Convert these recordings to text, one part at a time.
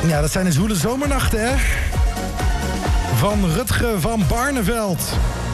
Ja, dat zijn de zwoele zomernachten, hè? Van Rutger van Barneveld.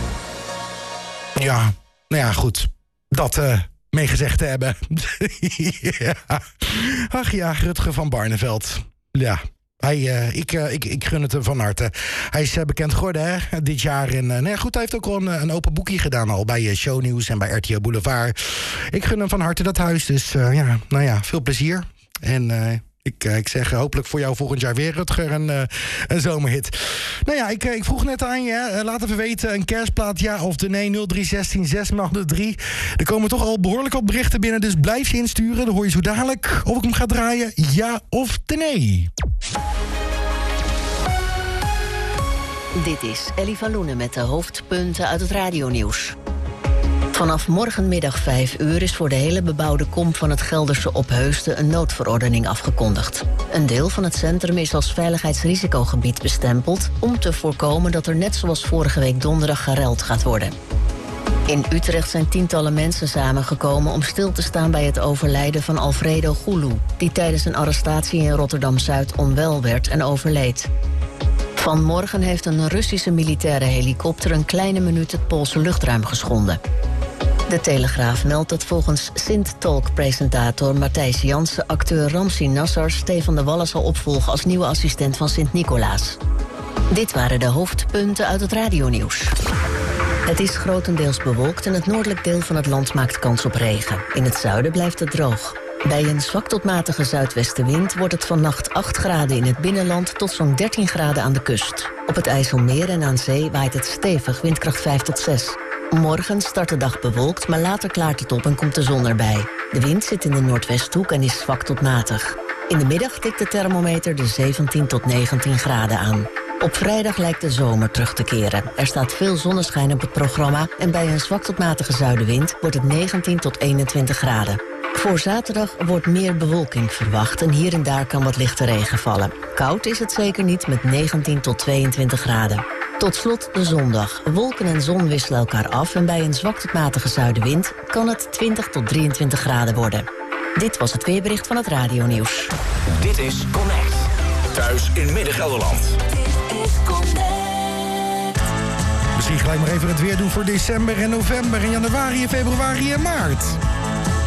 Ja, nou ja, goed. Dat meegezegd te hebben. Ja. Ach ja, Rutger van Barneveld. Ja. Ik gun het hem van harte. Hij is bekend geworden hè, dit jaar. En nou ja, goed, hij heeft ook al een open boekje gedaan al bij Shownieuws en bij RTL Boulevard. Ik gun hem van harte dat huis. Dus ja, nou ja, veel plezier. En ik zeg hopelijk voor jou volgend jaar weer, Rutger, een zomerhit. Nou ja, ik vroeg net aan je, laat even weten, een kerstplaat, ja of de nee, 0316 6 Er komen toch al behoorlijk wat berichten binnen, dus blijf je insturen. Dan hoor je zo dadelijk of ik hem ga draaien, ja of de nee. Dit is Ellie van Loenen met de hoofdpunten uit het radionieuws. Vanaf morgenmiddag 5 uur is voor de hele bebouwde kom van het Gelderse Opheusden een noodverordening afgekondigd. Een deel van het centrum is als veiligheidsrisicogebied bestempeld om te voorkomen dat er net zoals vorige week donderdag gereld gaat worden. In Utrecht zijn tientallen mensen samengekomen om stil te staan bij het overlijden van Alfredo Goulou, die tijdens een arrestatie in Rotterdam-Zuid onwel werd en overleed. Vanmorgen heeft een Russische militaire helikopter een kleine minuut het Poolse luchtruim geschonden. De Telegraaf meldt dat volgens Sint-Talk-presentator Matthijs Jansen acteur Ramzi Nassar Stefan de Wallen zal opvolgen als nieuwe assistent van Sint-Nicolaas. Dit waren de hoofdpunten uit het radionieuws. Het is grotendeels bewolkt en het noordelijk deel van het land maakt kans op regen. In het zuiden blijft het droog. Bij een zwak tot matige zuidwestenwind wordt het vannacht 8 graden in het binnenland tot zo'n 13 graden aan de kust. Op het IJsselmeer en aan zee waait het stevig, windkracht 5 tot 6. Morgen start de dag bewolkt, maar later klaart het op en komt de zon erbij. De wind zit in de noordwesthoek en is zwak tot matig. In de middag tikt de thermometer de 17 tot 19 graden aan. Op vrijdag lijkt de zomer terug te keren. Er staat veel zonneschijn op het programma en bij een zwak tot matige zuidenwind wordt het 19 tot 21 graden. Voor zaterdag wordt meer bewolking verwacht en hier en daar kan wat lichte regen vallen. Koud is het zeker niet met 19 tot 22 graden. Tot slot de zondag. Wolken en zon wisselen elkaar af en bij een zwak tot matige zuidenwind kan het 20 tot 23 graden worden. Dit was het weerbericht van het radionieuws. Dit is Connect. Thuis in Midden-Gelderland. Dit is Connect. Misschien gelijk maar even het weer doen voor december en november en januari en februari en maart.